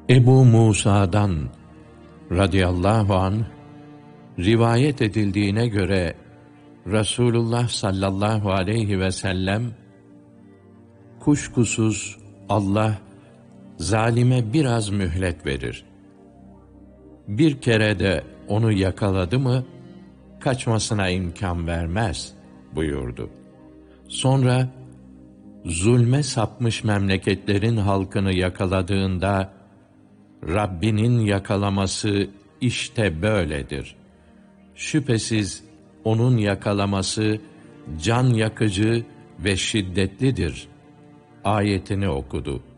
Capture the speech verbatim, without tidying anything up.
Ebu Musa'dan radıyallahu anh rivayet edildiğine göre Resulullah sallallahu aleyhi ve sellem, kuşkusuz Allah zalime biraz mühlet verir. Bir kere de onu yakaladı mı kaçmasına imkan vermez buyurdu. Sonra zulme sapmış memleketlerin halkını yakaladığında Rabbinin yakalaması işte böyledir. Şüphesiz onun yakalaması can yakıcı ve şiddetlidir ayetini okudu.